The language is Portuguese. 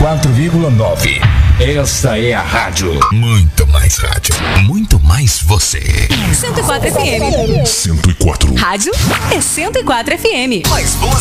104,9. Esta é a rádio. Muito mais rádio. Muito mais você. 104 FM. 104. Rádio é 104 FM. Mais boas